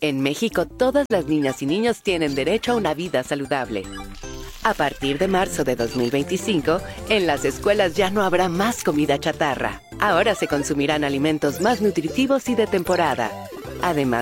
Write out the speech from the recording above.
En México, todas las niñas y niños tienen derecho a una vida saludable. A partir de marzo de 2025, en las escuelas ya no habrá más comida chatarra. Ahora se consumirán alimentos más nutritivos y de temporada. Además,